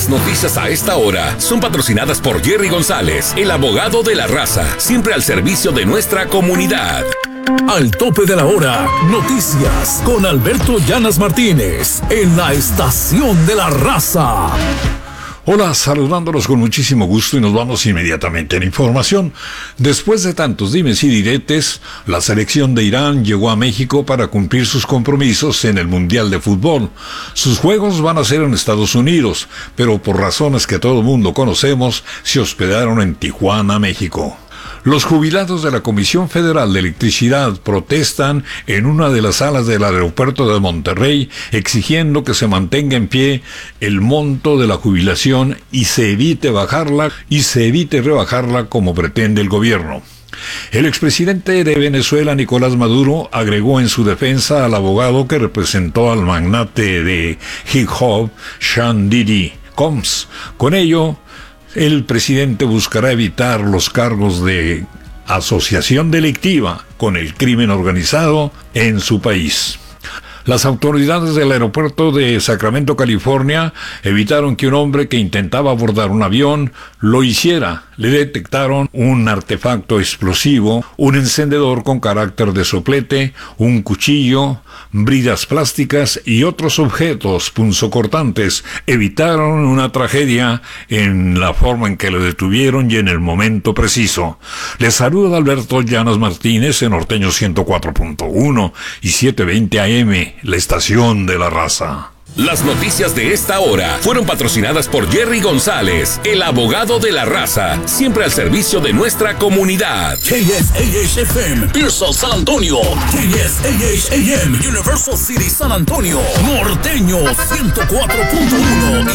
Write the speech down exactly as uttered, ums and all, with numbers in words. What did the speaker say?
Las noticias a esta hora son patrocinadas por Jerry González, el abogado de la raza, siempre al servicio de nuestra comunidad. Al tope de la hora, noticias con Alberto Llanas Martínez en la Estación de la Raza. Hola, saludándolos con muchísimo gusto y nos vamos inmediatamente a la información. Después de tantos dimes y diretes, la selección de Irán llegó a México para cumplir sus compromisos en el Mundial de Fútbol. Sus juegos van a ser en Estados Unidos, pero por razones que todo el mundo conocemos, se hospedaron en Tijuana, México. Los jubilados de la Comisión Federal de Electricidad protestan en una de las salas del aeropuerto de Monterrey, exigiendo que se mantenga en pie el monto de la jubilación y se evite bajarla y se evite rebajarla como pretende el gobierno. El expresidente de Venezuela, Nicolás Maduro, agregó en su defensa al abogado que representó al magnate de hip hop, Sean Diddy Combs. Con ello, el presidente buscará evitar los cargos de asociación delictiva con el crimen organizado en su país. Las autoridades del aeropuerto de Sacramento, California, evitaron que un hombre que intentaba abordar un avión lo hiciera. Le detectaron un artefacto explosivo, un encendedor con carácter de soplete, un cuchillo, bridas plásticas y otros objetos punzocortantes. Evitaron una tragedia en la forma en que lo detuvieron y en el momento preciso. Les saluda Alberto Llanas Martínez en Norteño ciento cuatro punto uno y setecientos veinte A M, la estación de la raza. Las noticias de esta hora fueron patrocinadas por Jerry González, el abogado de la raza, siempre al servicio de nuestra comunidad. K S A H F M, Pearsall, San Antonio. K S A H A M, Universal City, San Antonio. Norteño ciento cuatro punto uno